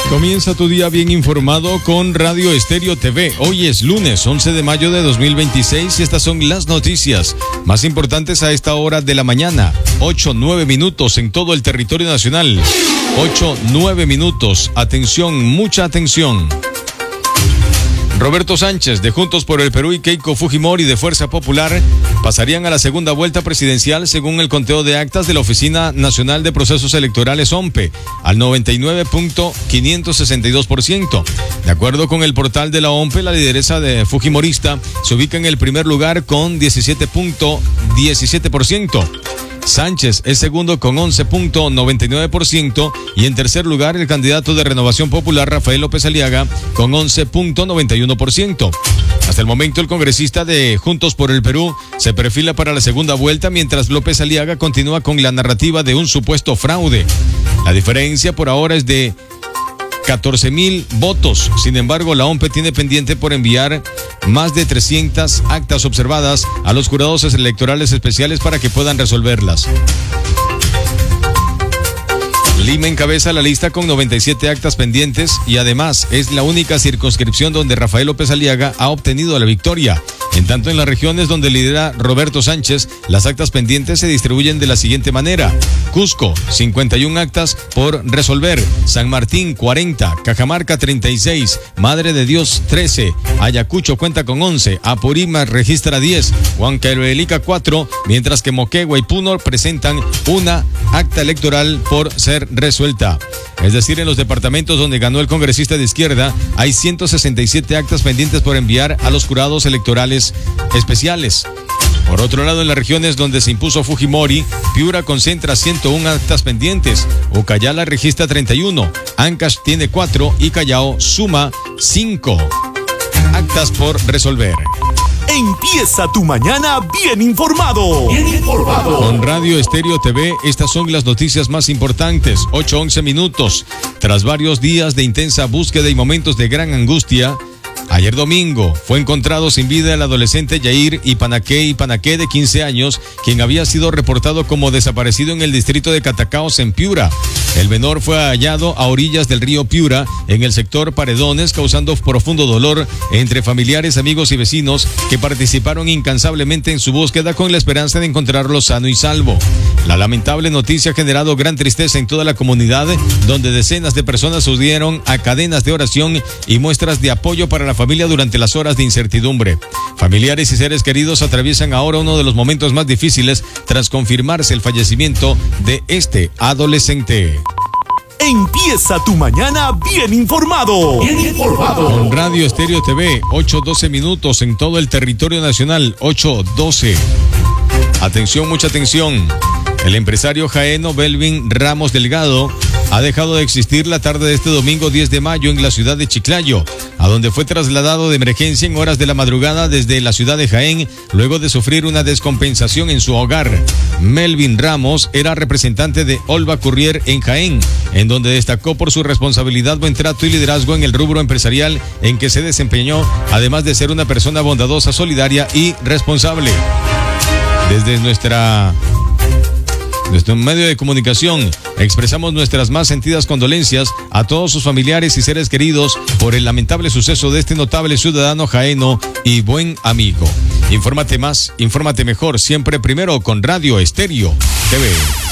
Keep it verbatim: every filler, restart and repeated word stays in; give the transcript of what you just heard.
Comienza tu día bien informado con Radio Estéreo T V. Hoy es lunes once de mayo de dos mil veintiséis y estas son las noticias más importantes a esta hora de la mañana. ocho, nueve minutos en todo el territorio nacional. ocho, nueve minutos. Atención, mucha atención. Roberto Sánchez, de Juntos por el Perú, y Keiko Fujimori, de Fuerza Popular, pasarían a la segunda vuelta presidencial según el conteo de actas de la Oficina Nacional de Procesos Electorales O M P E, al noventa y nueve punto quinientos sesenta y dos por ciento. De acuerdo con el portal de la O M P E, la lideresa de Fujimorista se ubica en el primer lugar con diecisiete punto diecisiete por ciento. Sánchez es segundo con once punto noventa y nueve por ciento y en tercer lugar el candidato de Renovación Popular Rafael López Aliaga con once punto noventa y uno por ciento. Hasta el momento el congresista de Juntos por el Perú se perfila para la segunda vuelta, mientras López Aliaga continúa con la narrativa de un supuesto fraude. La diferencia por ahora es de catorce mil votos. Sin embargo, la O M P E tiene pendiente por enviar más de trescientas actas observadas a los jurados electorales especiales para que puedan resolverlas. Lima encabeza la lista con noventa y siete actas pendientes y además es la única circunscripción donde Rafael López Aliaga ha obtenido la victoria. En tanto, en las regiones donde lidera Roberto Sánchez, las actas pendientes se distribuyen de la siguiente manera: Cusco, cincuenta y una actas por resolver; San Martín, cuarenta; Cajamarca, treinta y seis; Madre de Dios, trece; Ayacucho cuenta con once; Apurímac registra diez; Huancavelica, cuatro, mientras que Moquegua y Puno presentan una acta electoral por ser resuelta. Es decir, en los departamentos donde ganó el congresista de izquierda, hay ciento sesenta y siete actas pendientes por enviar a los jurados electorales especiales. Por otro lado, en las regiones donde se impuso Fujimori, Piura concentra ciento una actas pendientes, Ucayala registra treinta y uno, Ancash tiene cuatro y Callao suma cinco actas por resolver. Empieza tu mañana bien informado. Bien informado. Con Radio Estéreo T V, estas son las noticias más importantes. ocho, once minutos. Tras varios días de intensa búsqueda y momentos de gran angustia, ayer domingo fue encontrado sin vida el adolescente Yair Ipanaque Ipanaque, de quince años, quien había sido reportado como desaparecido en el distrito de Catacaos, en Piura. El menor fue hallado a orillas del río Piura, en el sector Paredones, causando profundo dolor entre familiares, amigos y vecinos que participaron incansablemente en su búsqueda con la esperanza de encontrarlo sano y salvo. La lamentable noticia ha generado gran tristeza en toda la comunidad, donde decenas de personas se unieron a cadenas de oración y muestras de apoyo para la familia durante las horas de incertidumbre. Familiares y seres queridos atraviesan ahora uno de los momentos más difíciles tras confirmarse el fallecimiento de este adolescente. Empieza tu mañana bien informado. Bien informado. Con Radio Estéreo T V, ocho, doce minutos en todo el territorio nacional. ocho, doce. Atención, mucha atención. El empresario jaeno Belvin Ramos Delgado ha dejado de existir la tarde de este domingo diez de mayo en la ciudad de Chiclayo, a donde fue trasladado de emergencia en horas de la madrugada desde la ciudad de Jaén, luego de sufrir una descompensación en su hogar. Melvin Ramos era representante de Olva Courier en Jaén, en donde destacó por su responsabilidad, buen trato y liderazgo en el rubro empresarial en que se desempeñó, además de ser una persona bondadosa, solidaria y responsable. Desde nuestra... Nuestro medio de comunicación, expresamos nuestras más sentidas condolencias a todos sus familiares y seres queridos por el lamentable suceso de este notable ciudadano jaeno y buen amigo. Infórmate más, infórmate mejor, siempre primero con Radio Estéreo T V.